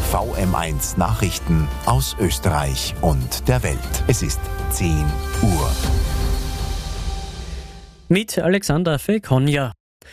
VM1 Nachrichten aus Österreich und der Welt. Es ist 10 Uhr. Mit Alexander Fekonja.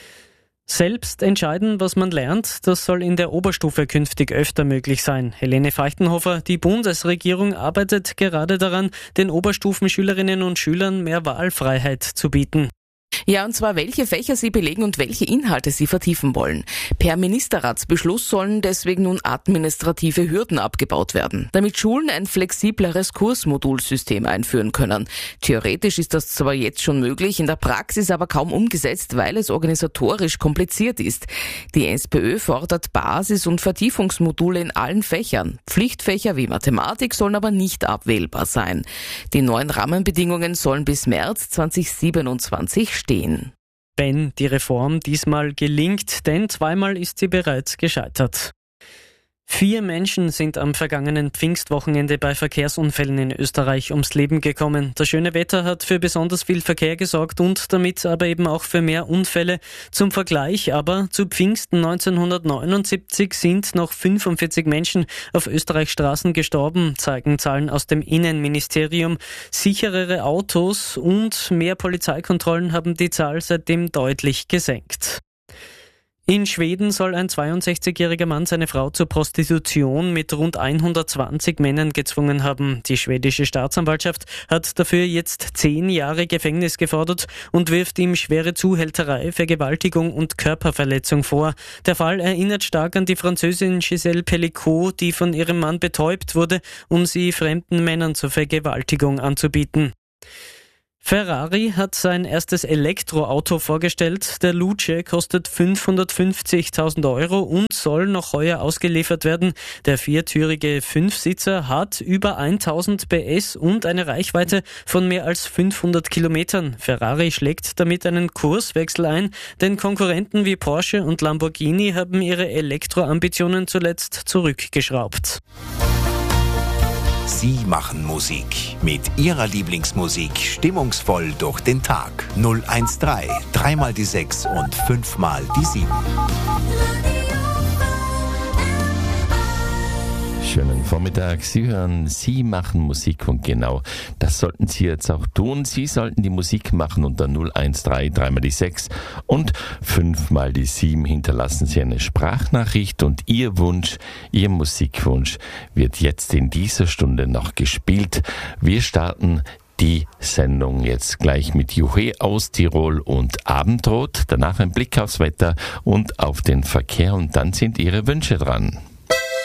Selbst entscheiden, was man lernt, das soll in der Oberstufe künftig öfter möglich sein. Helene Feuchtenhofer, die Bundesregierung arbeitet gerade daran, den Oberstufenschülerinnen und Schülern mehr Wahlfreiheit zu bieten. Ja, und zwar welche Fächer sie belegen und welche Inhalte sie vertiefen wollen. Per Ministerratsbeschluss sollen deswegen nun administrative Hürden abgebaut werden, damit Schulen ein flexibleres Kursmodulsystem einführen können. Theoretisch ist das zwar jetzt schon möglich, in der Praxis aber kaum umgesetzt, weil es organisatorisch kompliziert ist. Die SPÖ fordert Basis- und Vertiefungsmodule in allen Fächern. Pflichtfächer wie Mathematik sollen aber nicht abwählbar sein. Die neuen Rahmenbedingungen sollen bis März 2027 stehen. Wenn die Reform diesmal gelingt, denn zweimal ist sie bereits gescheitert. 4 Menschen sind am vergangenen Pfingstwochenende bei Verkehrsunfällen in Österreich ums Leben gekommen. Das schöne Wetter hat für besonders viel Verkehr gesorgt und damit aber eben auch für mehr Unfälle. Zum Vergleich aber, zu Pfingsten 1979 sind noch 45 Menschen auf Österreichs Straßen gestorben, zeigen Zahlen aus dem Innenministerium. Sicherere Autos und mehr Polizeikontrollen haben die Zahl seitdem deutlich gesenkt. In Schweden soll ein 62-jähriger Mann seine Frau zur Prostitution mit rund 120 Männern gezwungen haben. Die schwedische Staatsanwaltschaft hat dafür jetzt 10 Jahre Gefängnis gefordert und wirft ihm schwere Zuhälterei, Vergewaltigung und Körperverletzung vor. Der Fall erinnert stark an die Französin Gisèle Pellicot, die von ihrem Mann betäubt wurde, um sie fremden Männern zur Vergewaltigung anzubieten. Ferrari hat sein erstes Elektroauto vorgestellt. Der Luce kostet 550.000 Euro und soll noch heuer ausgeliefert werden. Der viertürige Fünfsitzer hat über 1000 PS und eine Reichweite von mehr als 500 Kilometern. Ferrari schlägt damit einen Kurswechsel ein, denn Konkurrenten wie Porsche und Lamborghini haben ihre Elektroambitionen zuletzt zurückgeschraubt. Sie machen Musik. Mit Ihrer Lieblingsmusik stimmungsvoll durch den Tag. 013, 3 mal die 6 und 5 mal die 7. Schönen Vormittag. Sie hören, Sie machen Musik und genau das sollten Sie jetzt auch tun. Sie sollten die Musik machen unter 013, 3 mal die 6 und 5 mal die 7. Hinterlassen Sie eine Sprachnachricht und Ihr Wunsch, Ihr Musikwunsch wird jetzt in dieser Stunde noch gespielt. Wir starten die Sendung jetzt gleich mit Juche aus Tirol und Abendrot. Danach ein Blick aufs Wetter und auf den Verkehr und dann sind Ihre Wünsche dran.